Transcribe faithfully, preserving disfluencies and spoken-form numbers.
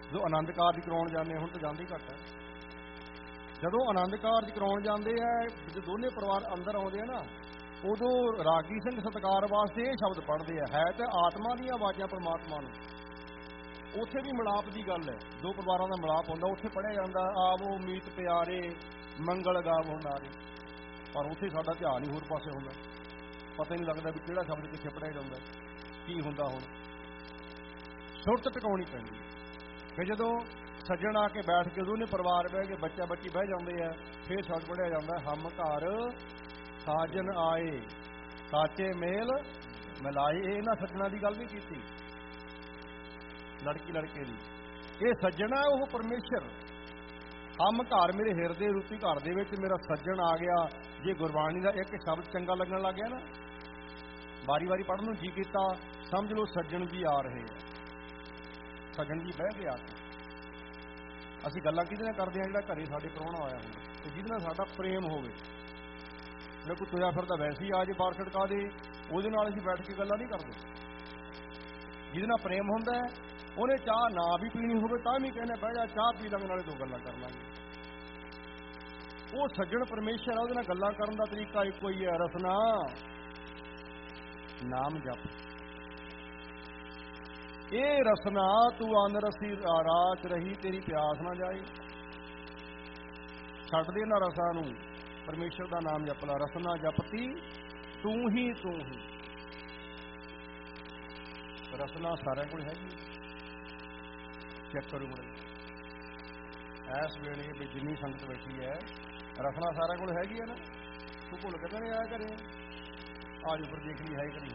ਜਦੋਂ ਆਨੰਦ ਕਾਰਜ ਕਰਾਉਣ ਜਾਂਦੇ, ਹੁਣ ਤਾਂ ਜਾਂਦੇ ਹੀ ਘੱਟ ਹੈ। ਜਦੋਂ ਆਨੰਦ ਕਾਰਜ ਕਰਾਉਣ ਜਾਂਦੇ ਆ, ਜਦੋਂ ਦੋਨੇ ਪਰਿਵਾਰ ਅੰਦਰ ਆਉਂਦੇ ਆ ਨਾ, ਉਦੋਂ ਰਾਗੀ ਸਿੰਘ ਸਤਿਕਾਰ ਵਾਸਤੇ ਇਹ ਸ਼ਬਦ ਪੜ੍ਹਦੇ ਆ, ਹੈ ਤੇ ਆਤਮਾ ਦੀਆਂ ਆਵਾਜ਼ਾਂ ਪਰਮਾਤਮਾ ਨੂੰ। ਉੱਥੇ ਵੀ ਮਿਲਾਪ ਦੀ ਗੱਲ ਹੈ, ਦੋ ਪਰਿਵਾਰਾਂ ਦਾ ਮਿਲਾਪ ਹੁੰਦਾ। ਉੱਥੇ ਪੜ੍ਹਿਆ ਜਾਂਦਾ ਆਵੋ ਮੀਤ ਪਿਆਰੇ ਮੰਗਲ ਗਾਵੋ ਨਾਰੇ, ਪਰ ਉੱਥੇ ਸਾਡਾ ਧਿਆਨ ਹੀ ਹੋਰ ਪਾਸੇ ਹੁੰਦਾ, ਪਤਾ ਹੀ ਨਹੀਂ ਲੱਗਦਾ ਵੀ ਕਿਹੜਾ ਸ਼ਬਦ ਕਿੱਥੇ ਪੜ੍ਹਿਆ ਜਾਂਦਾ, ਕੀ ਹੁੰਦਾ। ਹੁਣ ਸੁਰਤ ਟਿਕਾਉਣੀ ਪੈਂਦੀ। ਫਿਰ ਜਦੋਂ ਸੱਜਣ ਆ ਕੇ ਬੈਠ ਕੇ ਦੋਨੇ ਪਰਿਵਾਰ ਬਹਿ ਕੇ ਬੱਚਾ ਬੱਚੀ ਬਹਿ ਜਾਂਦੇ ਆ, ਫਿਰ ਸ਼ਬਦ ਪੜ੍ਹਿਆ ਜਾਂਦਾ ਹਮ ਘਰ ਸਾਜਨ ਆਏ ਸਾਚੇ ਮੇਲ ਮਿਲਾਏ। ਇਹ ਇਹਨਾਂ ਸੱਜਣਾ ਦੀ ਗੱਲ ਨਹੀਂ ਕੀਤੀ, ਲੜਕੀ ਲੜਕੇ ਦੀ। ਇਹ ਸੱਜਣਾ ਉਹ ਪਰਮੇਸ਼ਰ। ਹਮ ਘਰ, ਮੇਰੇ ਹਿਰਦੇ ਰੂਪੀ ਘਰ ਦੇ ਵਿੱਚ ਮੇਰਾ ਸੱਜਣ ਆ ਗਿਆ। ਜੇ ਗੁਰਬਾਣੀ ਦਾ ਇੱਕ ਸ਼ਬਦ ਚੰਗਾ ਲੱਗਣ ਲੱਗ ਗਿਆ ਨਾ, ਵਾਰੀ ਵਾਰੀ ਪੜ੍ਹਨ ਨੂੰ ਜੀ ਕੀਤਾ, ਸਮਝ ਲਓ ਸੱਜਣ ਜੀ ਆ ਰਹੇ ਆ, ਸੱਜਣ ਜੀ ਬਹਿ ਕੇ ਆ ਕੇ। ਅਸੀਂ ਗੱਲਾਂ ਕਿਹਦੇ ਨਾਲ ਕਰਦੇ ਹਾਂ? ਜਿਹੜਾ ਘਰੇ ਸਾਡੇ ਪ੍ਰਾਹੁਣਾ ਆਇਆ ਹੁੰਦਾ, ਤੇ ਜਿਹਦੇ ਨਾਲ ਸਾਡਾ ਪ੍ਰੇਮ ਹੋਵੇ। ਜਿਹੜਾ ਕੋਈ ਤੁਰਿਆ ਫਿਰਦਾ ਵੈਸੇ ਹੀ ਆ ਜੇ ਬਾਹਰ ਛੜਕਾ ਦੇ, ਉਹਦੇ ਨਾਲ ਅਸੀਂ ਬੈਠ ਕੇ ਗੱਲਾਂ ਨਹੀਂ ਕਰਦੇ। ਜਿਹਦੇ ਨਾਲ ਪ੍ਰੇਮ ਹੁੰਦਾ, ਉਹਨੇ ਚਾਹ ਨਾ ਵੀ ਪੀਣੀ ਹੋਵੇ ਤਾਂ ਵੀ ਕਹਿੰਦੇ ਬਹਿ ਜਾ ਚਾਹ ਪੀ ਲਾਂਗੇ, ਨਾਲੇ ਦੋ ਗੱਲਾਂ ਕਰ ਲਾਂਗੇ। ਉਹ ਸੱਜਣ ਪਰਮੇਸ਼ਰ ਆ, ਉਹਦੇ ਨਾਲ ਗੱਲਾਂ ਕਰਨ ਦਾ ਤਰੀਕਾ ਇੱਕੋ ਹੀ ਹੈ, ਰਸਨਾ ਨਾਮ ਜਪ। ਇਹ ਰਸਨਾ ਤੂੰ ਅੰਨ ਰਸੀ ਰਾਚ ਰਹੀ, ਤੇਰੀ ਪਿਆਸ ਨਾ ਜਾਏ। ਛੱਡ ਦੇ ਨਾ ਰਸਾਂ ਨੂੰ, ਪਰਮੇਸ਼ਰ ਦਾ ਨਾਮ ਜਪ ਲਾ। ਰਸਨਾ ਜਪਤੀ ਤੂੰ ਹੀ ਤੂੰ ਹੀ। ਰਸਨਾ ਸਾਰਿਆਂ ਕੋਲ ਹੈਗੀ, ਚੈੱਕ ਕਰੋ ਮੁੰਡੇ ਇਸ ਵੇਲੇ ਵੀ ਜਿੰਨੀ ਸੰਗਤ ਬੈਠੀ ਹੈ, ਰਸਨਾ ਸਾਰਿਆਂ ਕੋਲ ਹੈਗੀ ਹੈ ਨਾ। ਤੂੰ ਭੁੱਲ ਕੇ ਨਹੀਂ ਆਇਆ ਘਰੇ, ਆਜ ਉੱਪਰ ਦੇਖ ਲਈ ਹੈ ਕਿ ਨਹੀਂ।